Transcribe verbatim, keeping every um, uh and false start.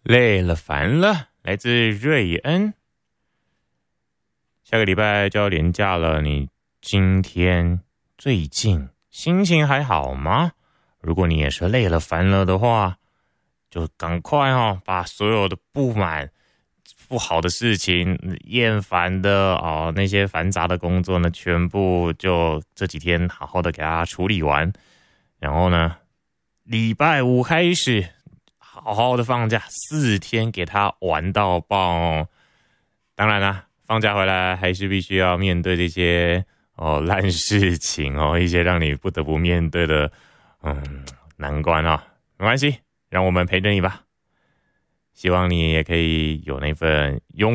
累了烦了，来自瑞恩。下个礼拜就要连假了，你今天最近心情还好吗？如果你也是累了烦了的话，就赶快哦，把所有的不满、不好的事情、厌烦的哦那些繁杂的工作呢，全部就这几天好好的给它处理完。然后呢，礼拜五开始好好的放假，四天给它玩到爆哦。当然啦，放假回来还是必须要面对这些哦烂事情哦，一些让你不得不面对的嗯难关啊、哦。没关系，让我们陪着你吧。希望你也可以有那份勇